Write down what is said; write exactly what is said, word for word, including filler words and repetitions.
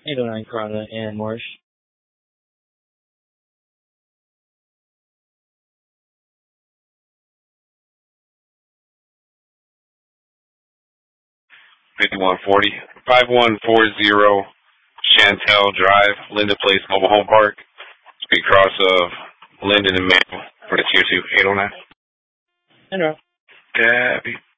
eight oh nine Corona and Marsh. fifty-one forty, five one four zero Chantel Drive, Linden Place Mobile Home Park. Speed cross of Linden and Maple for the tier two eight oh nine. And Copy.